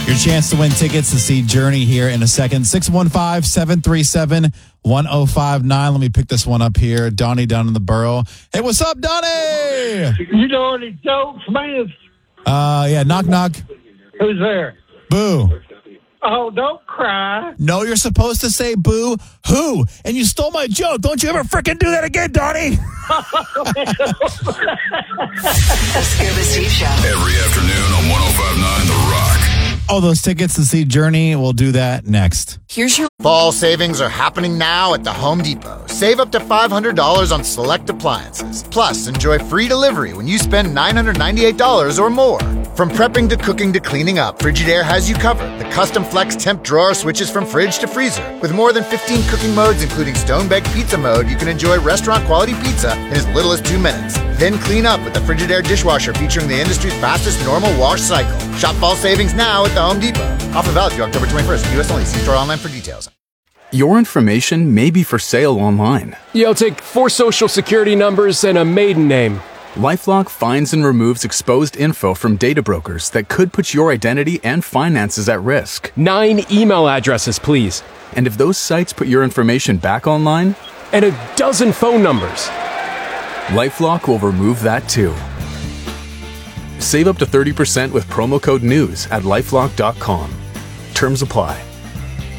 Your chance to win tickets to see Journey here in a second. 615-737-1059. Let me pick this one up here. Donnie down in the borough. Hey, what's up, Donnie? You know any jokes, man? Yeah, knock, knock. Who's there? Boo. Oh, don't cry. No, you're supposed to say boo hoo. And you stole my joke. Don't you ever freaking do that again, Donnie. The Scuba Steve Show. Every afternoon on 105.9 The Rock. Oh, those tickets to see Journey, we'll do that next. Here's your Fall savings are happening now at the Home Depot. Save up to $500 on select appliances. Plus, enjoy free delivery when you spend $998 or more. From prepping to cooking to cleaning up, Frigidaire has you covered. The custom flex temp drawer switches from fridge to freezer. With more than 15 cooking modes, including stone-baked pizza mode, you can enjoy restaurant-quality pizza in as little as 2 minutes. Then clean up with the Frigidaire dishwasher featuring the industry's fastest normal wash cycle. Shop fall savings now at the Home Depot. Offer valid through October 21st. U.S. only. See store online for details. Your information may be for sale online. Yo, take 4 social security numbers and a maiden name. LifeLock finds and removes exposed info from data brokers that could put your identity and finances at risk. 9 email addresses, please. And if those sites put your information back online? And a dozen phone numbers. LifeLock will remove that too. Save up to 30% with promo code NEWS at LifeLock.com. Terms apply.